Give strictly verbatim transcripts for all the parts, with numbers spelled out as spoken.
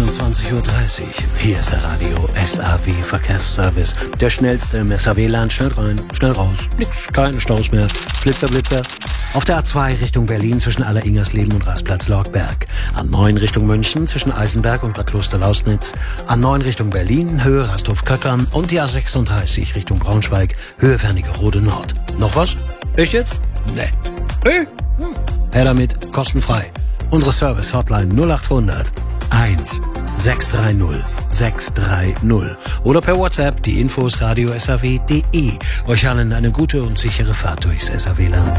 einundzwanzig Uhr dreißig. Hier ist der Radio S A W Verkehrsservice. Der schnellste im S A W-Land. Schnell rein, schnell raus. Nix, keine Staus mehr. Blitzer, Blitzer. Auf der A zwei Richtung Berlin zwischen Aller-Ingersleben und Rastplatz Lorgberg. A neun Richtung München zwischen Eisenberg und Bad Kloster-Lausnitz. A neun Richtung Berlin, Höhe Rasthof-Köckern. Und die A sechsunddreißig Richtung Braunschweig, Höhe Wernigerode Nord. Noch was? Echt jetzt? Nee. Hey? Hm. Her damit, kostenfrei. Unsere Service-Hotline null acht hundert eins sechs drei null sechs drei null oder per WhatsApp die Infos radio s a w punkt d e. Euch allen eine gute und sichere Fahrt durchs S A W-Land.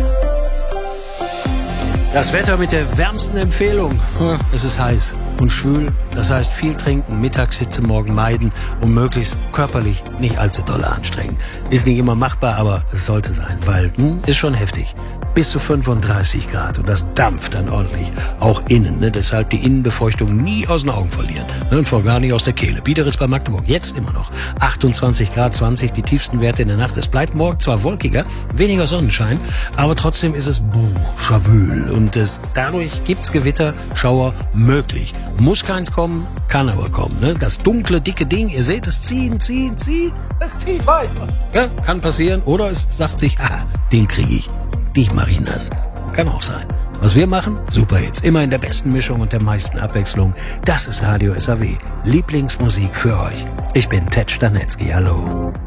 Das Wetter mit der wärmsten Empfehlung. Es ist heiß und schwül, das heißt viel trinken, Mittagshitze morgen meiden und möglichst körperlich nicht allzu doll anstrengen. Ist nicht immer machbar, aber es sollte sein, weil hm, ist schon heftig. Bis zu fünfunddreißig Grad und das dampft dann ordentlich, auch innen. Ne? Deshalb die Innenbefeuchtung nie aus den Augen verlieren. Ne? Und vor gar nicht aus der Kehle. Biederitz bei Magdeburg, jetzt immer noch achtundzwanzig Grad, zwanzig, die tiefsten Werte in der Nacht. Es bleibt morgen zwar wolkiger, weniger Sonnenschein, aber trotzdem ist es buh, schawül. Und es, dadurch gibt's Gewitter, Schauer möglich. Muss keins kommen, kann aber kommen. Ne? Das dunkle, dicke Ding, ihr seht es ziehen, ziehen, ziehen, es zieht weiter. Ja, kann passieren. Oder es sagt sich, ah, den kriege ich. Dich mach ich nass. Kann auch sein. Was wir machen? Super Hits. Immer in der besten Mischung und der meisten Abwechslung. Das ist Radio S A W. Lieblingsmusik für euch. Ich bin Ted Stanetzky. Hallo.